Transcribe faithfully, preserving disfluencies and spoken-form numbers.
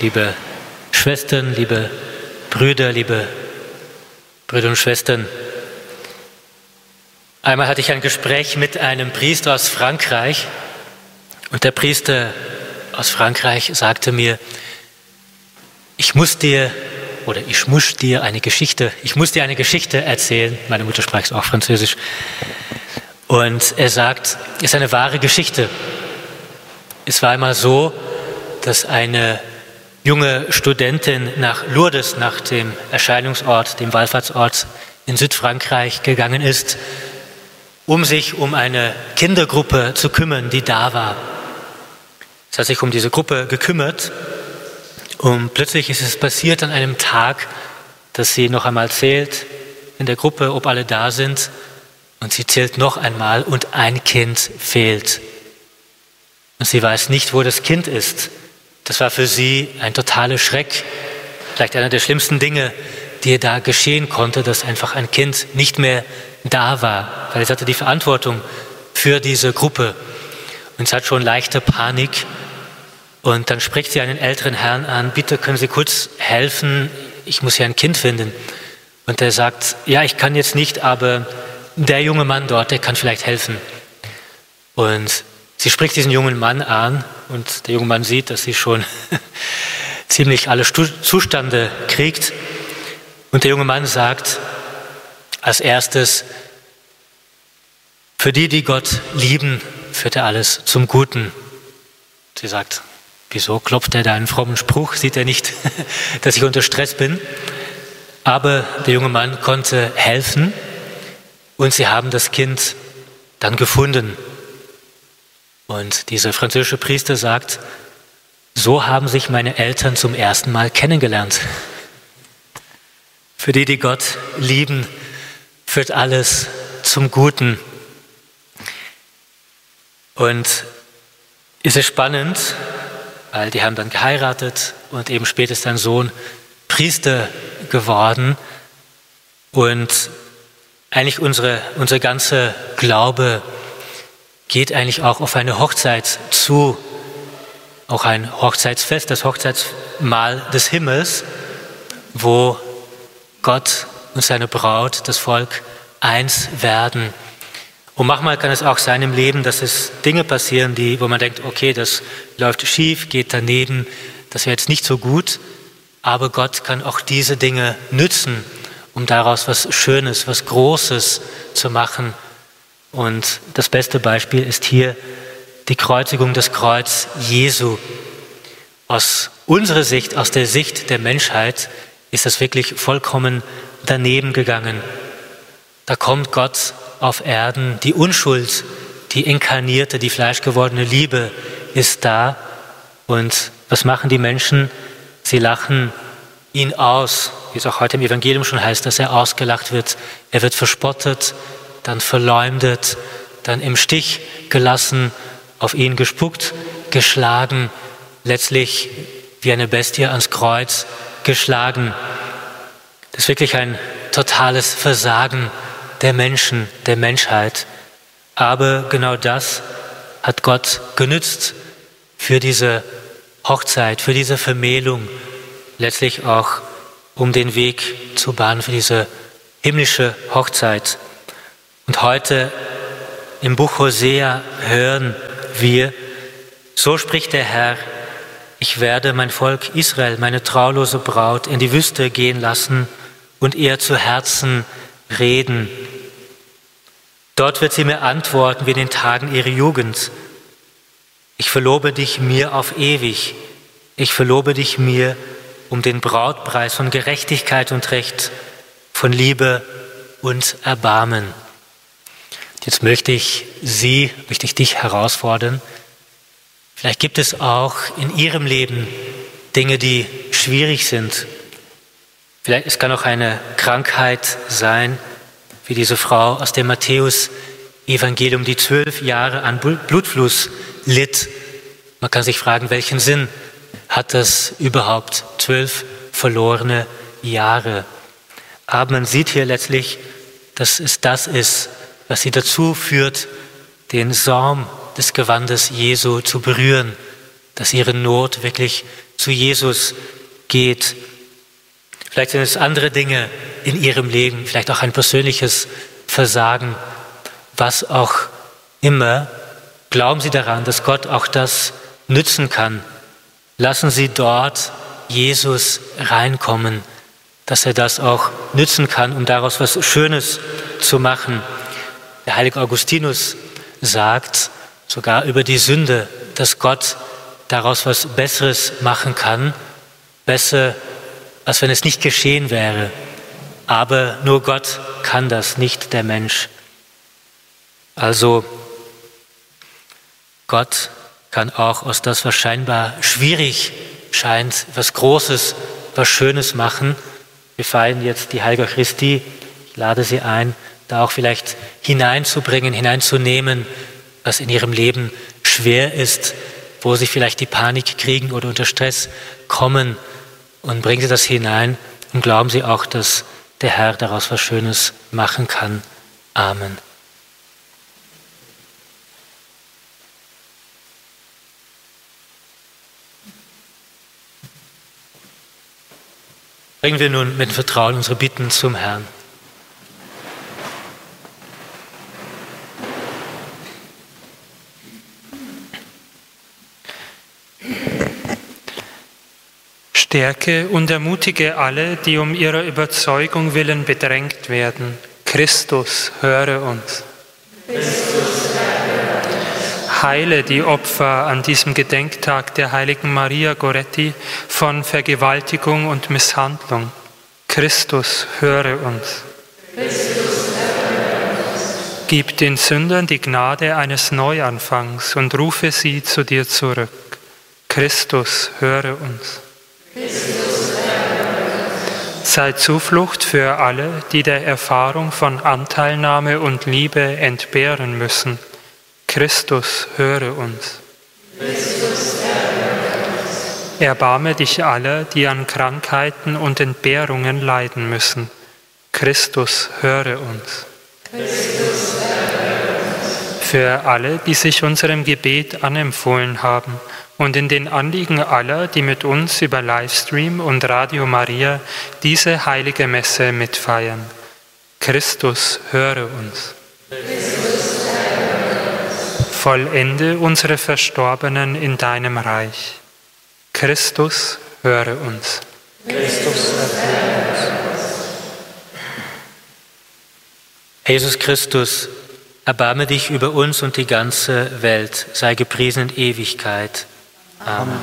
liebe Schwestern, liebe Brüder, liebe Brüder und Schwestern. Einmal hatte ich ein Gespräch mit einem Priester aus Frankreich und der Priester aus Frankreich sagte mir, ich muss dir oder ich muss dir eine Geschichte, ich muss dir eine Geschichte erzählen. Meine Mutter spricht auch Französisch. Und er sagt, es ist eine wahre Geschichte. Es war einmal so, dass eine junge Studentin nach Lourdes, nach dem Erscheinungsort, dem Wallfahrtsort in Südfrankreich gegangen ist, um sich um eine Kindergruppe zu kümmern, die da war. Sie hat sich um diese Gruppe gekümmert und plötzlich ist es passiert an einem Tag, dass sie noch einmal zählt in der Gruppe, ob alle da sind, und sie zählt noch einmal und ein Kind fehlt. Und sie weiß nicht, wo das Kind ist. Das war für sie ein totaler Schreck, vielleicht einer der schlimmsten Dinge, die ihr da geschehen konnte, dass einfach ein Kind nicht mehr da war, weil sie hatte die Verantwortung für diese Gruppe und sie hat schon leichte Panik. Und dann spricht sie einen älteren Herrn an, bitte können Sie kurz helfen, ich muss hier ein Kind finden. Und er sagt, ja, ich kann jetzt nicht, aber der junge Mann dort, der kann vielleicht helfen. Und sie spricht diesen jungen Mann an und der junge Mann sieht, dass sie schon ziemlich alle Zustände kriegt. Und der junge Mann sagt als erstes, für die, die Gott lieben, führt er alles zum Guten. Sie sagt, wieso klopft er da einen frommen Spruch? Sieht er nicht, dass ich unter Stress bin? Aber der junge Mann konnte helfen und sie haben das Kind dann gefunden. Und dieser französische Priester sagt, so haben sich meine Eltern zum ersten Mal kennengelernt. Für die, die Gott lieben, führt alles zum Guten. Und es ist spannend, weil die haben dann geheiratet und eben später ist sein Sohn Priester geworden. Und eigentlich unsere, unser ganzer Glaube geht eigentlich auch auf eine Hochzeit zu, auch ein Hochzeitsfest, das Hochzeitsmahl des Himmels, wo Gott und seine Braut, das Volk, eins werden. Und manchmal kann es auch sein im Leben, dass es Dinge passieren, die, wo man denkt, okay, das läuft schief, geht daneben, das wäre jetzt nicht so gut, aber Gott kann auch diese Dinge nützen, um daraus was Schönes, was Großes zu machen. Und das beste Beispiel ist hier die Kreuzigung, das Kreuz Jesu. Aus unserer Sicht, aus der Sicht der Menschheit, ist das wirklich vollkommen daneben gegangen. Da kommt Gott auf Erden, die Unschuld, die inkarnierte, die fleischgewordene Liebe ist da. Und was machen die Menschen? Sie lachen ihn aus, wie es auch heute im Evangelium schon heißt, dass er ausgelacht wird. Er wird verspottet, dann verleumdet, dann im Stich gelassen, auf ihn gespuckt, geschlagen, letztlich wie eine Bestie ans Kreuz geschlagen. Das ist wirklich ein totales Versagen der Menschen, der Menschheit. Aber genau das hat Gott genützt für diese Hochzeit, für diese Vermählung, letztlich auch um den Weg zu bahnen für diese himmlische Hochzeit. Und heute im Buch Hosea hören wir, so spricht der Herr, ich werde mein Volk Israel, meine traulose Braut, in die Wüste gehen lassen und ihr zu Herzen reden. Dort wird sie mir antworten wie in den Tagen ihrer Jugend. Ich verlobe dich mir auf ewig. Ich verlobe dich mir um den Brautpreis von Gerechtigkeit und Recht, von Liebe und Erbarmen. Jetzt möchte ich Sie, möchte ich dich herausfordern. Vielleicht gibt es auch in Ihrem Leben Dinge, die schwierig sind. Vielleicht es kann auch eine Krankheit sein, wie diese Frau aus dem Matthäus-Evangelium, die zwölf Jahre an Blutfluss litt. Man kann sich fragen, welchen Sinn hat das überhaupt? Zwölf verlorene Jahre. Aber man sieht hier letztlich, dass es das ist, was sie dazu führt, den Saum des Gewandes Jesu zu berühren. dass ihre Not wirklich zu Jesus geht. Vielleicht sind es andere Dinge in ihrem Leben, vielleicht auch ein persönliches Versagen, was auch immer. Glauben Sie daran, dass Gott auch das nützen kann. Lassen Sie dort Jesus reinkommen, dass er das auch nützen kann, um daraus was Schönes zu machen. Der heilige Augustinus sagt sogar über die Sünde, dass Gott daraus was Besseres machen kann, besser, als wenn es nicht geschehen wäre. Aber nur Gott kann das, nicht der Mensch. Also Gott kann auch aus das, was scheinbar schwierig scheint, was Großes, was Schönes machen. Wir feiern jetzt die Heilige Eucharistie. Ich lade Sie ein, da auch vielleicht hineinzubringen, hineinzunehmen, was in Ihrem Leben schwer ist, wo Sie vielleicht die Panik kriegen oder unter Stress kommen. Und bringen Sie das hinein und glauben Sie auch, dass der Herr daraus was Schönes machen kann. Amen. Bringen wir nun mit Vertrauen unsere Bitten zum Herrn. Stärke und ermutige alle, die um ihrer Überzeugung willen bedrängt werden. Christus, höre uns. Christus, Heile die Opfer an diesem Gedenktag der heiligen Maria Goretti von Vergewaltigung und Misshandlung. Christus, höre uns. Christus, höre uns. Gib den Sündern die Gnade eines Neuanfangs und rufe sie zu dir zurück. Christus, höre uns. Christus, höre uns. Sei Zuflucht für alle, die der Erfahrung von Anteilnahme und Liebe entbehren müssen. Christus, höre uns. Christus, höre uns. Erbarme dich aller, die an Krankheiten und Entbehrungen leiden müssen. Christus, höre uns. Christus, höre uns. Für alle, die sich unserem Gebet anempfohlen haben und in den Anliegen aller, die mit uns über Livestream und Radio Maria diese heilige Messe mitfeiern. Christus, höre uns. Christus, Vollende unsere Verstorbenen in deinem Reich. Christus, höre uns. Christus, höre uns. Jesus Christus, erbarme dich über uns und die ganze Welt, sei gepriesen in Ewigkeit. Amen.